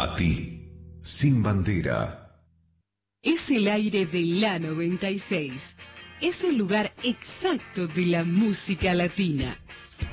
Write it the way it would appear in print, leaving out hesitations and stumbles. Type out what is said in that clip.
A ti, sin bandera. Es el aire de la 96. Es el lugar exacto de la música latina.